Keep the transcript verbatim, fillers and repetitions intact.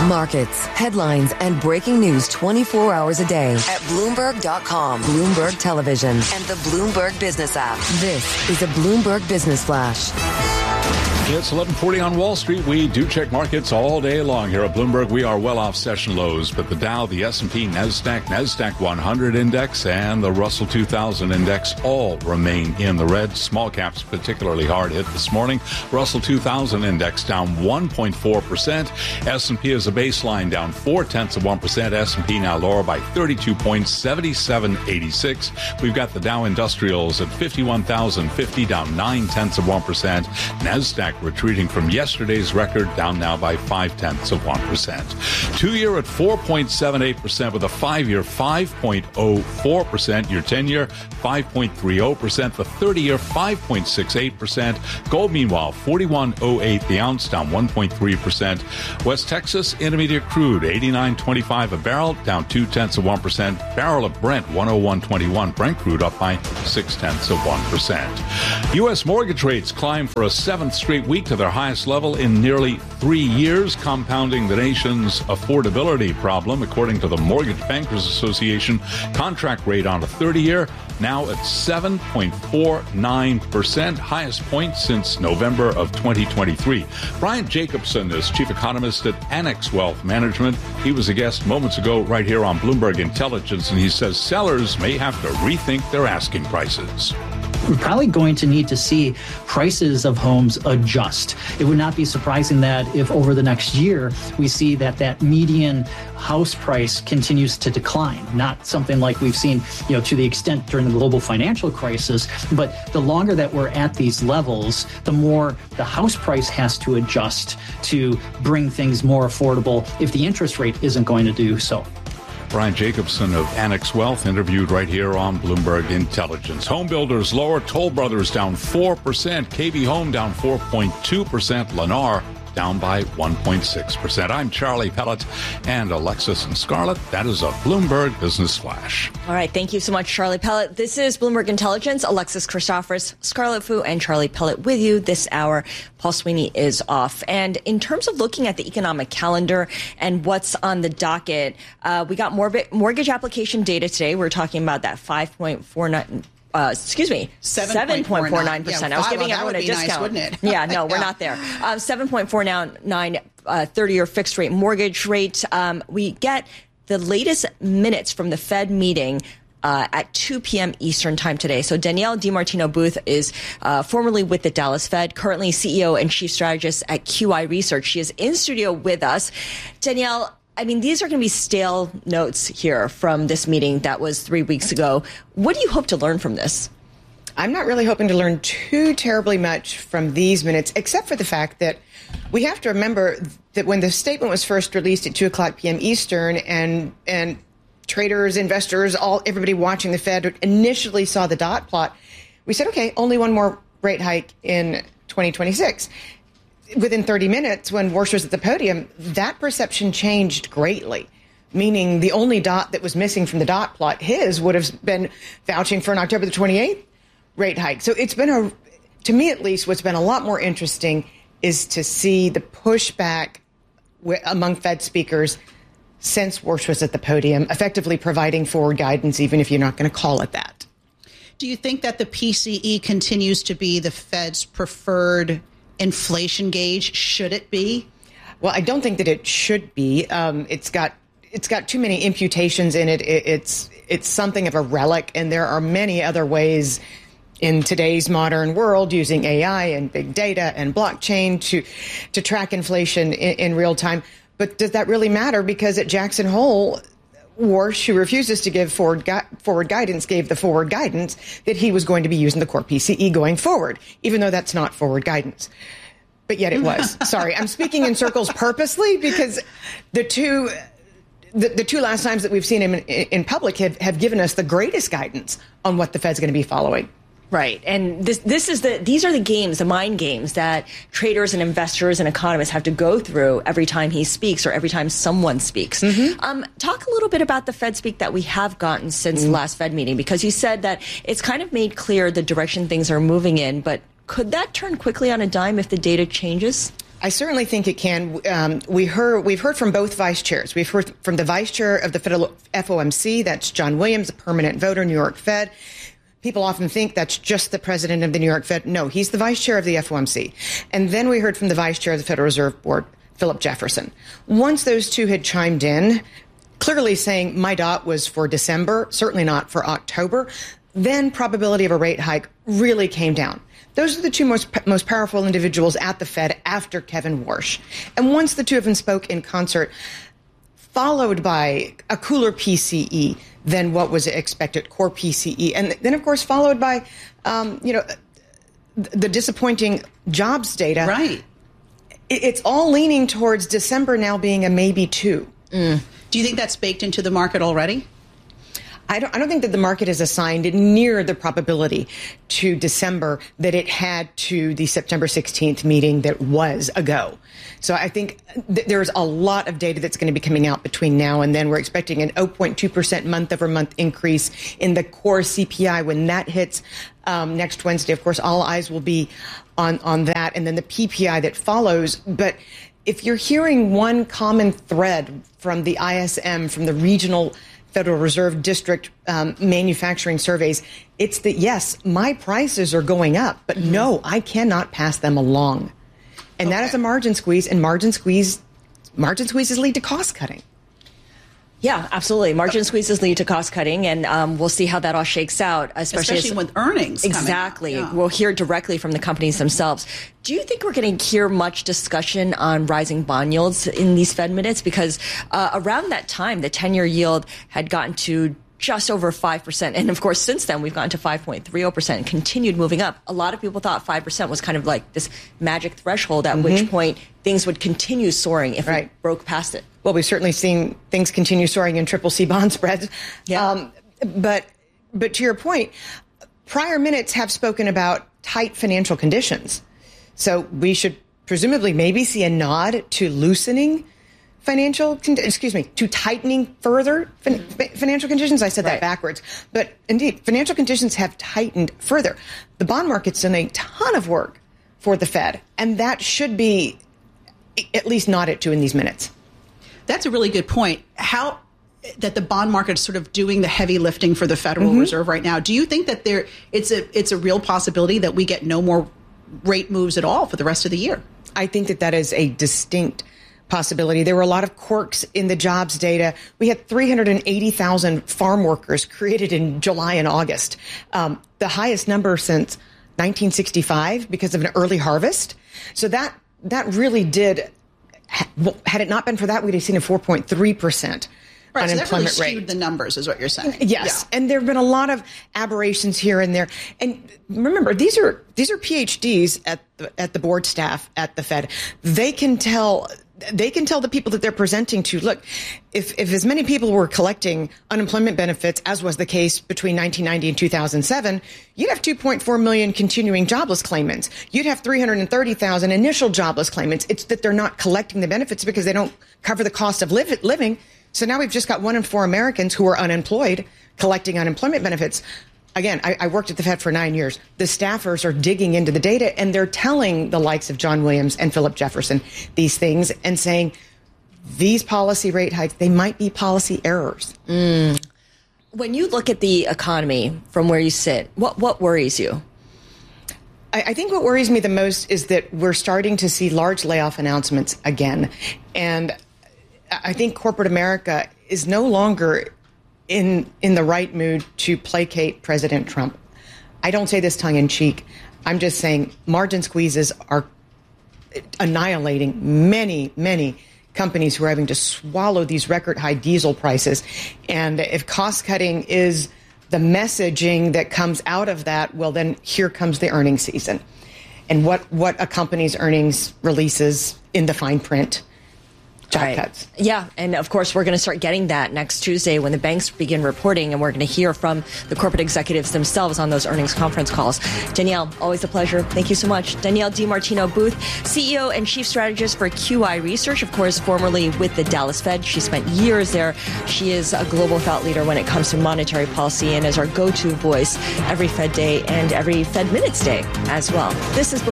Markets, headlines, and breaking news twenty-four hours a day at Bloomberg dot com, Bloomberg Television, and the Bloomberg Business app. This is a Bloomberg Business Flash. It's eleven forty on Wall Street. We do check markets all day long here at Bloomberg. We are well off session lows, but the Dow, the S and P, NASDAQ, NASDAQ one hundred index, and the Russell two thousand index all remain in the red. Small caps particularly hard hit this morning. Russell two thousand index down one point four percent. S and P as a baseline down four tenths of one percent. S and P now lower by thirty-two points, seventy-seven eighty-six. We've got the Dow Industrials at fifty-one thousand fifty, down nine tenths of one percent. NASDAQ retreating from yesterday's record, down now by five tenths of one percent. Two-year at four point seven eight percent with a five-year five point oh four percent. Your ten-year five point three oh percent. The thirty-year five point six eight percent. Gold, meanwhile, forty-one oh eight the ounce, down one point three percent. West Texas Intermediate crude eighty-nine twenty-five a barrel, down two tenths of one percent. Barrel of Brent one oh one twenty-one. Brent crude up by six tenths of one percent. U S mortgage rates climb for a seventh straight week to their highest level in nearly three years, compounding the nation's affordability problem. According to the Mortgage Bankers Association, contract rate on a thirty-year now at seven point four nine percent, highest point since November of twenty twenty-three. Brian Jacobson is chief economist at Annex Wealth Management. He was a guest moments ago right here on Bloomberg Intelligence, and he says sellers may have to rethink their asking prices. We're probably going to need to see prices of homes adjust. It would not be surprising that if over the next year we see that that median house price continues to decline, not something like we've seen, you know, to the extent during the global financial crisis, but the longer that we're at these levels, the more the house price has to adjust to bring things more affordable if the interest rate isn't going to do so. Brian Jacobson of Annex Wealth, interviewed right here on Bloomberg Intelligence. Home builders lower. Toll Brothers down four percent. K B Home down four point two percent. Lennar down by one point six percent. I'm Charlie Pellet, and Alexis and Scarlett. That is a Bloomberg Business Flash. All right. Thank you so much, Charlie Pellet. This is Bloomberg Intelligence. Alexis Christophers, Scarlett Fu, and Charlie Pellet with you this hour. Paul Sweeney is off. And in terms of looking at the economic calendar and what's on the docket, uh, we got more mortgage application data today. We're talking about that five point four nine Uh, excuse me, seven point four nine percent. Yeah, I was giving well, everyone a discount. Nice, wouldn't it? Yeah, no, we're yeah. not there. Uh, seven point four nine uh, thirty-year fixed rate mortgage rate. Um, we get the latest minutes from the Fed meeting Uh, at two p.m. Eastern time today. So Danielle DiMartino Booth is uh, formerly with the Dallas Fed, currently C E O and chief strategist at Q I Research. She is in studio with us. Danielle, I mean, these are going to be stale notes here from this meeting that was three weeks ago. What do you hope to learn from this? I'm not really hoping to learn too terribly much from these minutes, except for the fact that we have to remember that when the statement was first released at two o'clock p.m. Eastern and and traders, investors, all everybody watching the Fed initially saw the dot plot, we said, okay, only one more rate hike in twenty twenty-six. Within thirty minutes, when Warsh was at the podium, that perception changed greatly, meaning the only dot that was missing from the dot plot, his, would have been vouching for an October the twenty-eighth rate hike. So it's been a, to me at least, what's been a lot more interesting is to see the pushback among Fed speakers since Warsh was at the podium, effectively providing forward guidance, even if you're not going to call it that. Do you think that the P C E continues to be the Fed's preferred inflation gauge? Should it be? Well, I don't think that it should be. Um, it's got it's got too many imputations in it. it. It's it's something of a relic, and there are many other ways in today's modern world using A I and big data and blockchain to to track inflation in, in real time. But does that really matter? Because at Jackson Hole, Warsh, who refuses to give forward gu- forward guidance, gave the forward guidance that he was going to be using the core P C E going forward, even though that's not forward guidance. But yet it was. Sorry, I'm speaking in circles purposely because the two the, the two last times that we've seen him in, in public have, have given us the greatest guidance on what the Fed's going to be following. Right. And this this is the these are the games, the mind games that traders and investors and economists have to go through every time he speaks or every time someone speaks. Mm-hmm. Um, talk a little bit about the Fed speak that we have gotten since mm-hmm. the last Fed meeting, because you said that it's kind of made clear the direction things are moving in. But could that turn quickly on a dime if the data changes? I certainly think it can. Um, we heard, we've heard from both vice chairs. We've heard from the vice chair of the federal F O M C, that's John Williams, a permanent voter, New York Fed. People often think that's just the president of the New York Fed. No, he's the vice chair of the F O M C. And then we heard from the vice chair of the Federal Reserve Board, Philip Jefferson. Once those two had chimed in, clearly saying my dot was for December, certainly not for October, then probability of a rate hike really came down. Those are the two most most powerful individuals at the Fed after Kevin Warsh. And once the two of them spoke in concert, followed by a cooler P C E than what was expected, core P C E, and then, of course, followed by, um, you know, the disappointing jobs data. Right. It's all leaning towards December now being a maybe two. Mm. Do you think that's baked into the market already? I don't, I don't think that the market has assigned near the probability to December that it had to the September sixteenth meeting that was ago. So I think th- there's a lot of data that's going to be coming out between now and then. We're expecting an zero point two percent month-over-month increase in the core C P I. When that hits um, next Wednesday, of course, all eyes will be on, on that, and then the P P I that follows. But if you're hearing one common thread from the I S M, from the regional Federal Reserve District um, manufacturing surveys, it's that, yes, my prices are going up, but mm-hmm. no, I cannot pass them along. And okay. that is a margin squeeze, and margin squeeze, margin squeezes lead to cost cutting. Yeah, absolutely. Margin squeezes lead to cost cutting, and um, we'll see how that all shakes out, especially, especially as, with earnings. Exactly. Yeah. We'll hear directly from the companies themselves. Do you think we're going to hear much discussion on rising bond yields in these Fed minutes? Because uh, around that time, the ten-year yield had gotten to just over five percent. And of course, since then, we've gotten to five point three zero percent and continued moving up. A lot of people thought five percent was kind of like this magic threshold at mm-hmm. which point things would continue soaring if right. we broke past it. Well, we've certainly seen things continue soaring in triple C bond spreads. Yeah. Um, but, but to your point, prior minutes have spoken about tight financial conditions. So we should presumably maybe see a nod to loosening financial, excuse me, to tightening further fin- financial conditions. I said that right. backwards. But indeed, financial conditions have tightened further. The bond market's done a ton of work for the Fed, and that should be at least nodded to in these minutes. That's a really good point. How that the bond market is sort of doing the heavy lifting for the Federal mm-hmm. Reserve right now. Do you think that there it's a it's a real possibility that we get no more rate moves at all for the rest of the year? I think that that is a distinct possibility. There were a lot of quirks in the jobs data. We had three hundred eighty thousand farm workers created in July and August, um, the highest number since nineteen sixty-five because of an early harvest. So that that really did. Had it not been for that, we'd have seen a four point three percent right, unemployment so that really rate. Skewed the numbers, is what you're saying. Yes, yeah. And there have been a lot of aberrations here and there. And remember, these are these are P H Ds at the, at the board staff at the Fed. They can tell. They can tell the people that they're presenting to, look, if, if as many people were collecting unemployment benefits as was the case between nineteen ninety and two thousand seven, you'd have two point four million continuing jobless claimants. You'd have three hundred thirty thousand initial jobless claimants. It's that they're not collecting the benefits because they don't cover the cost of live, living. So now we've just got one in four Americans who are unemployed collecting unemployment benefits. Again, I, I worked at the Fed for nine years. The staffers are digging into the data, and they're telling the likes of John Williams and Philip Jefferson these things and saying these policy rate hikes, they might be policy errors. Mm. When you look at the economy from where you sit, what, what worries you? I, I think what worries me the most is that we're starting to see large layoff announcements again. And I think corporate America is no longer in in the right mood to placate President Trump. I don't say this tongue in cheek. I'm just saying margin squeezes are annihilating many, many companies who are having to swallow these record high diesel prices. And if cost cutting is the messaging that comes out of that, well, then here comes the earnings season. And what, what a company's earnings releases in the fine print. Job right. cuts. Yeah, and of course we're going to start getting that next Tuesday when the banks begin reporting, and we're going to hear from the corporate executives themselves on those earnings conference calls. Danielle, always a pleasure. Thank you so much. Danielle DiMartino Booth, C E O and Chief Strategist for Q I Research, of course, formerly with the Dallas Fed. She spent years there. She is a global thought leader when it comes to monetary policy and is our go-to voice every Fed day and every Fed Minutes day as well. This is